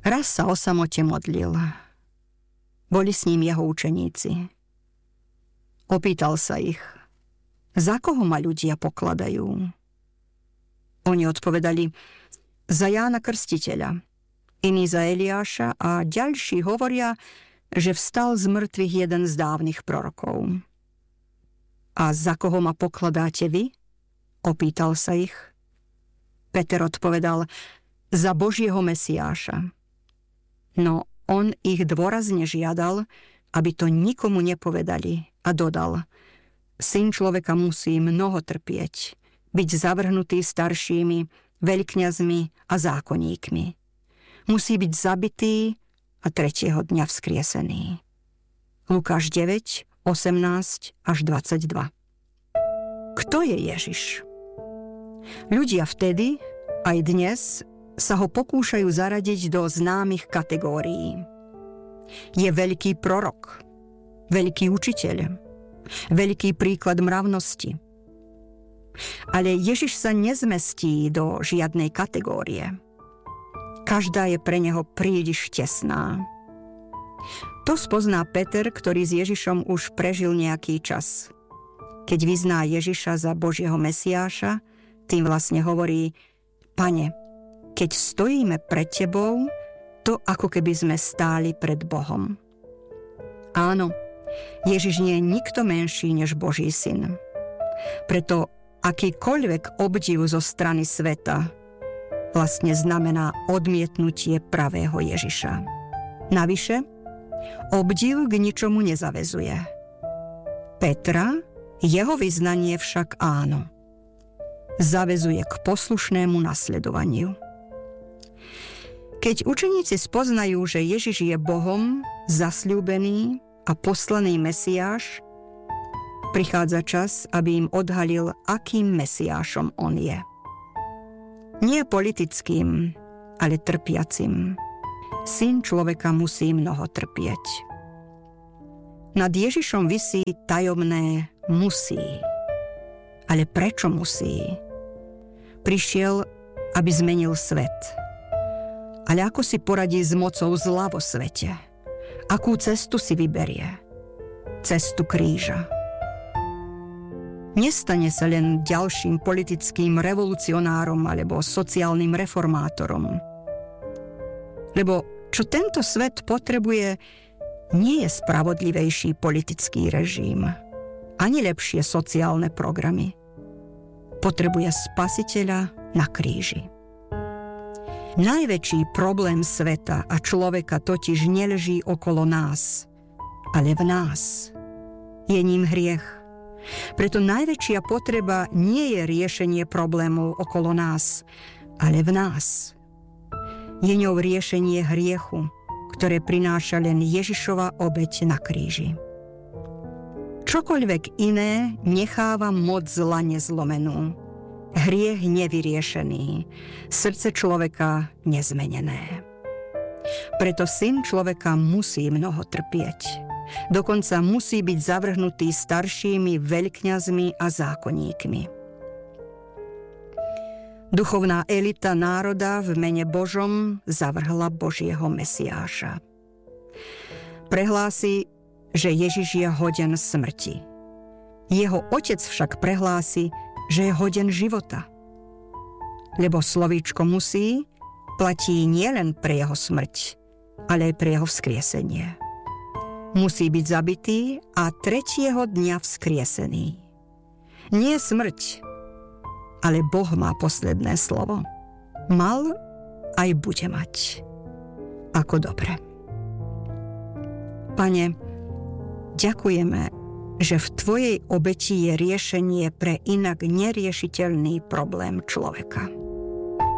Raz sa o samote modlil. Boli s ním jeho učeníci. Opýtal sa ich, za koho ma ľudia pokladajú? Oni odpovedali, za Jána Krstiteľa, iní za Eliáša a ďalší hovoria, že vstal z mŕtvych jeden z dávnych prorokov. A za koho ma pokladáte vy? Opýtal sa ich. Peter odpovedal, za Božieho Mesiáša. No on ich dôrazne žiadal, aby to nikomu nepovedali a dodal, Syn človeka musí mnoho trpieť, byť zavrhnutý staršími, veľkňazmi a zákonníkmi. Musí byť zabitý a 3. dňa vzkriesený. Lukáš 9, 18 až 22. Kto je Ježiš? Ľudia vtedy, aj dnes, sa ho pokúšajú zaradiť do známych kategórií. Je veľký prorok, veľký učiteľ, veľký príklad mravnosti. Ale Ježiš sa nezmestí do žiadnej kategórie. Každá je pre neho príliš tesná. To spozná Peter, ktorý s Ježišom už prežil nejaký čas. Keď vyzná Ježiša za Božieho Mesiáša, tým vlastne hovorí, Pane, keď stojíme pred tebou, to ako keby sme stáli pred Bohom. Áno, Ježiš nie je nikto menší než Boží syn. Preto akýkoľvek obdiv zo strany sveta vlastne znamená odmietnutie pravého Ježiša. Navyše, obdiv k ničomu nezavezuje. Petra, jeho vyznanie však áno. Zavezuje k poslušnému nasledovaniu. Keď učeníci spoznajú, že Ježiš je Bohom, zasľúbený a poslaný Mesiáš, prichádza čas, aby im odhalil, akým Mesiášom on je. Nie politickým, ale trpiacim. Syn človeka musí mnoho trpieť. Nad Ježišom visí tajomné musí. Ale prečo musí? Prišiel, aby zmenil svet. Ale ako si poradí s mocou zla vo svete? Akú cestu si vyberie? Cestu kríža. Nestane sa len ďalším politickým revolucionárom alebo sociálnym reformátorom. Lebo čo tento svet potrebuje, nie je spravodlivejší politický režim, ani lepšie sociálne programy. Potrebuje spasiteľa na kríži. Najväčší problém sveta a človeka totiž neleží okolo nás, ale v nás. Je ním hriech. Preto najväčšia potreba nie je riešenie problémov okolo nás, ale v nás. Je ňou riešenie hriechu, ktoré prináša len Ježišova obeť na kríži. Čokoľvek iné necháva moc zla nezlomenú, hriech nevyriešený, srdce človeka nezmenené. Preto Syn človeka musí mnoho trpieť. Dokonca musí byť zavrhnutý staršími veľkňazmi a zákonníkmi. Duchovná elita národa v mene Božom zavrhla Božieho Mesiáša. Prehlási, že Ježiš je hoden smrti. Jeho otec však prehlási, že je hoden života. Lebo slovíčko musí platí nielen pre jeho smrť, ale aj pre jeho vzkriesenie. Musí byť zabitý a 3. dňa vzkriesený. Nie smrť, ale Boh má posledné slovo. Mal aj bude mať. Ako dobre. Pane, ďakujeme, že v Tvojej obeti je riešenie pre inak neriešiteľný problém človeka.